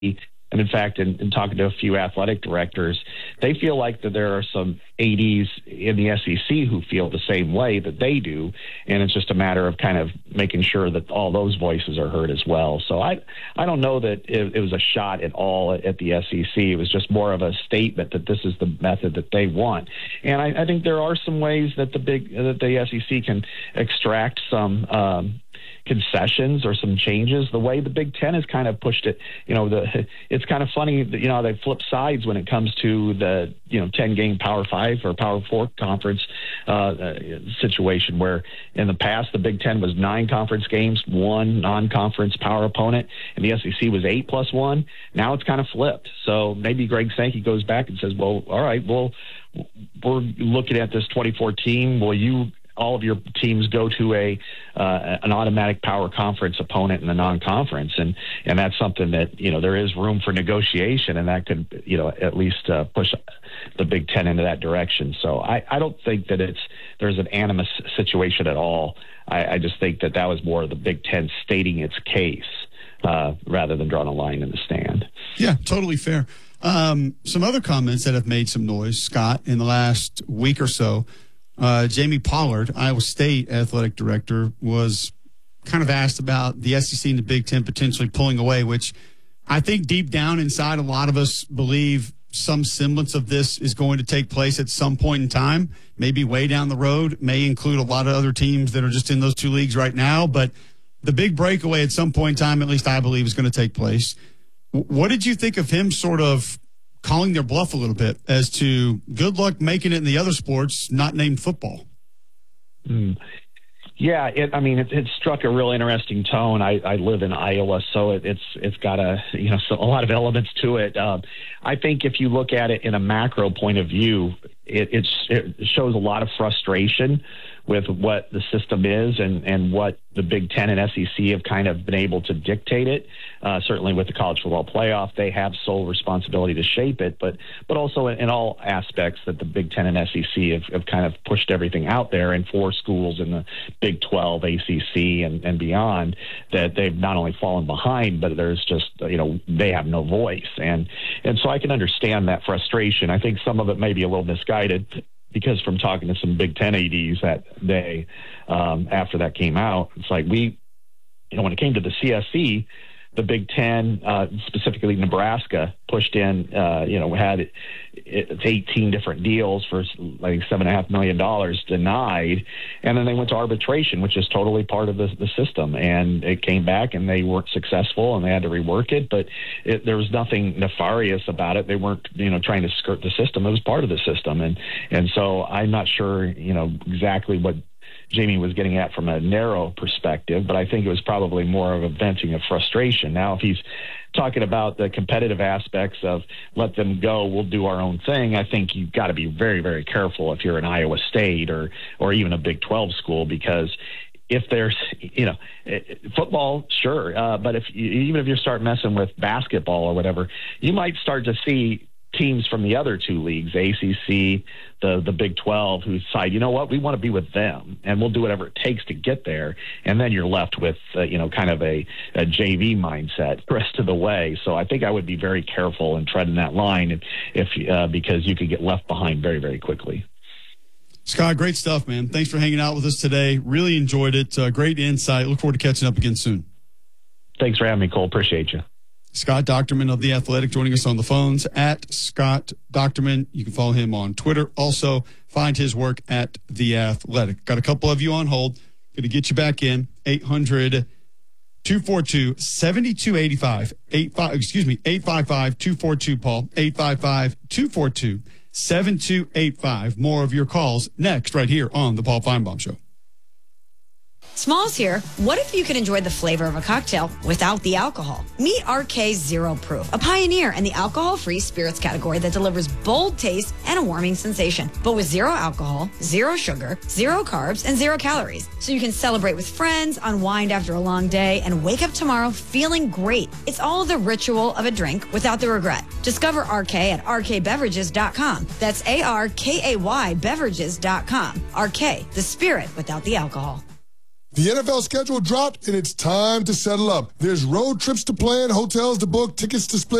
And in fact, in talking to a few athletic directors, they feel like that there are some ADs in the SEC who feel the same way that they do. And it's just a matter of kind of making sure that all those voices are heard as well. So I don't know that it was a shot at all at the SEC. It was just more of a statement that this is the method that they want. And I think there are some ways that the SEC can extract some concessions or some changes. The way the Big Ten has kind of pushed it, it's kind of funny that, they flip sides when it comes to the 10-game Power 5 or Power 4 conference situation, where in the past the Big Ten was 9 conference games, 1 non-conference power opponent, and the SEC was 8+1. Now it's kind of flipped. So maybe Greg Sankey goes back and says, well, all right, well, we're looking at this 2014. Will all of your teams go to an automatic power conference opponent in the non-conference, and that's something that there is room for negotiation, and that could at least push the Big Ten into that direction. So I don't think that there's an animus situation at all. I just think that was more of the Big Ten stating its case rather than drawing a line in the sand. Yeah, totally fair. Some other comments that have made some noise, Scott, in the last week or so. Jamie Pollard, Iowa State athletic director, was kind of asked about the SEC and the Big Ten potentially pulling away, which I think deep down inside a lot of us believe some semblance of this is going to take place at some point in time, maybe way down the road, may include a lot of other teams that are just in those 2 leagues right now. But the big breakaway at some point in time, at least I believe, is going to take place. What did you think of him sort of calling their bluff a little bit as to good luck making it in the other sports not named football? Yeah, it struck a real interesting tone. I live in Iowa, so it's got a lot of elements to it. I think if you look at it in a macro point of view, it shows a lot of frustration with what the system is and what the Big Ten and SEC have kind of been able to dictate it. Certainly with the college football playoff, they have sole responsibility to shape it, but also in all aspects that the Big Ten and SEC have kind of pushed everything out there, and 4 schools in the Big 12, ACC, and beyond, that they've not only fallen behind, but there's just, they have no voice. And so I can understand that frustration. I think some of it may be a little misguided, because from talking to some Big Ten ADs that day after that came out, it's like when it came to the CSE, the Big Ten, specifically Nebraska, pushed in, had 18 different deals for like $7.5 million denied. And then they went to arbitration, which is totally part of the system. And it came back and they weren't successful and they had to rework it. But there was nothing nefarious about it. They weren't, trying to skirt the system. It was part of the system. And so I'm not sure, exactly what Jamie was getting at from a narrow perspective, but I think it was probably more of a venting of frustration. Now, if he's talking about the competitive aspects of let them go, we'll do our own thing, I think you've got to be very, very careful if you're an Iowa State or even a Big 12 school, because if there's, football, sure, but even if you start messing with basketball or whatever, you might start to see teams from the other 2 leagues, ACC, the Big 12, who decide, we want to be with them, and we'll do whatever it takes to get there. And then you're left with, kind of a JV mindset the rest of the way. So I think I would be very careful in treading that line because you could get left behind very, very quickly. Scott, great stuff, man. Thanks for hanging out with us today. Really enjoyed it. Great insight. Look forward to catching up again soon. Thanks for having me, Cole. Appreciate you. Scott Dochterman of The Athletic joining us on the phones at Scott Dochterman. You can follow him on Twitter. Also, find his work at The Athletic. Got a couple of you on hold. Going to get you back in. 800-242-7285. 855-242-PAUL. 855-242-7285. More of your calls next right here on The Paul Feinbaum Show. Smalls here. What if you could enjoy the flavor of a cocktail without the alcohol? Meet RK Zero Proof, a pioneer in the alcohol-free spirits category that delivers bold taste and a warming sensation, but with 0 alcohol, 0 sugar, 0 carbs, and 0 calories. So you can celebrate with friends, unwind after a long day, and wake up tomorrow feeling great. It's all the ritual of a drink without the regret. Discover RK at rkbeverages.com. That's ARKAY beverages.com. RK, the spirit without the alcohol. The NFL schedule dropped, and it's time to settle up. There's road trips to plan, hotels to book, tickets to split.